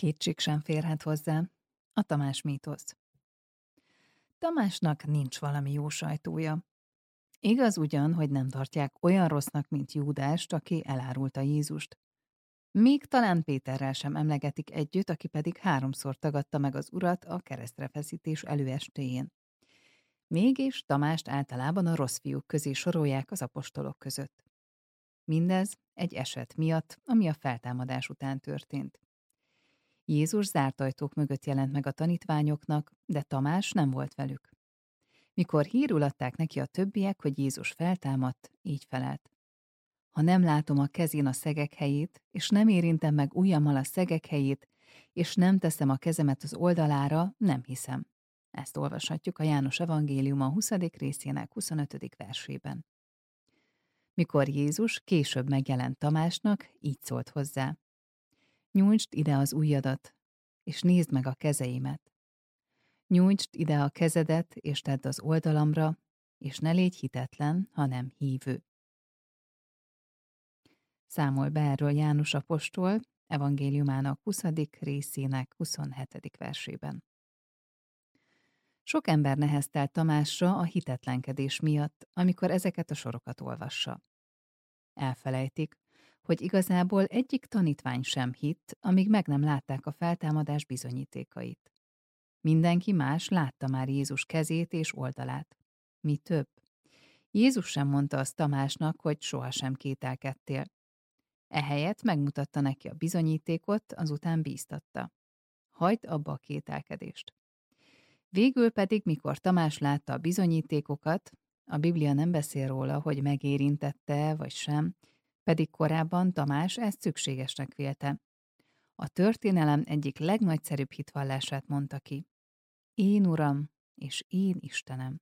Kétség sem férhet hozzá. A Tamás mítosz. Tamásnak nincs valami jó sajtója. Igaz ugyan, hogy nem tartják olyan rossznak, mint Júdást, aki elárulta Jézust. Még talán Péterrel sem emlegetik együtt, aki pedig 3-szor tagadta meg az Urat a keresztre feszítés előestéjén. Mégis Tamást általában a rossz fiúk közé sorolják az apostolok között. Mindez egy eset miatt, ami a feltámadás után történt. Jézus zárt ajtók mögött jelent meg a tanítványoknak, de Tamás nem volt velük. Mikor hírül adták neki a többiek, hogy Jézus feltámadt, így felelt. Ha nem látom a kezén a szegek helyét, és nem érintem meg ujjammal a szegek helyét, és nem teszem a kezemet az oldalára, nem hiszem. Ezt olvashatjuk a János evangélium a 20. részének 25. versében. Mikor Jézus később megjelent Tamásnak, így szólt hozzá. Nyújtsd ide az ujjadat, és nézd meg a kezeimet. Nyújtsd ide a kezedet, és tedd az oldalamra, és ne légy hitetlen, hanem hívő. Számol be erről János apostol, evangéliumának 20. részének 27. versében. Sok ember neheztelt Tamásra a hitetlenkedés miatt, amikor ezeket a sorokat olvassa. Elfelejtik, hogy igazából egyik tanítvány sem hitt, amíg meg nem látták a feltámadás bizonyítékait. Mindenki más látta már Jézus kezét és oldalát. Mi több? Jézus sem mondta azt Tamásnak, hogy sohasem kételkedtél. Ehelyett megmutatta neki a bizonyítékot, azután bíztatta. Hagyd abba a kételkedést. Végül pedig, mikor Tamás látta a bizonyítékokat, a Biblia nem beszél róla, hogy megérintette vagy sem, pedig korábban Tamás ezt szükségesnek vélte. A történelem egyik legnagyszerűbb hitvallását mondta ki. Én Uram, és én Istenem.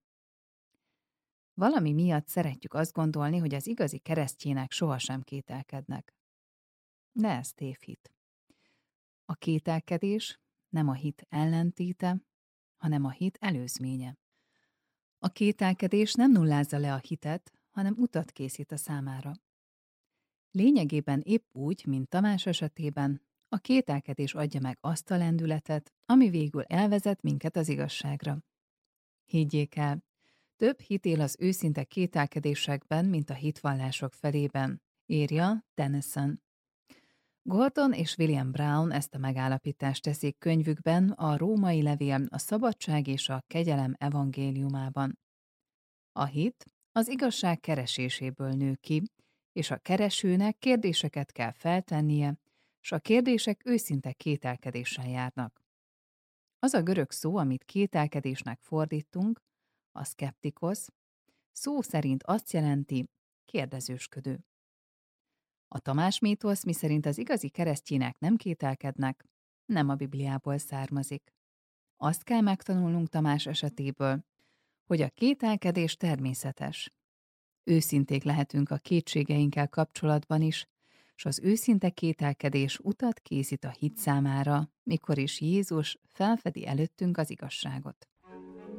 Valami miatt szeretjük azt gondolni, hogy az igazi keresztjének sohasem kételkednek. De ez tévhit. A kételkedés nem a hit ellentéte, hanem a hit előzménye. A kételkedés nem nullázza le a hitet, hanem utat készít a számára. Lényegében épp úgy, mint Tamás esetében, a kételkedés adja meg azt a lendületet, ami végül elvezet minket az igazságra. Higgyék el, több hit él az őszinte kételkedésekben, mint a hitvallások felében, írja Tennyson. Gordon és William Brown ezt a megállapítást teszik könyvükben a Római levél a szabadság és a kegyelem evangéliumában. A hit az igazság kereséséből nő ki, és a keresőnek kérdéseket kell feltennie, s a kérdések őszinte kételkedéssel járnak. Az a görög szó, amit kételkedésnek fordítunk, a szkeptikosz, szó szerint azt jelenti kérdezősködő. A Tamás mítosz, miszerint az igazi keresztjének nem kételkednek, nem a Bibliából származik. Azt kell megtanulnunk Tamás esetéből, hogy a kételkedés természetes. Őszinték lehetünk a kétségeinkkel kapcsolatban is, s az őszinte kételkedés utat készít a hit számára, mikor is Jézus felfedi előttünk az igazságot.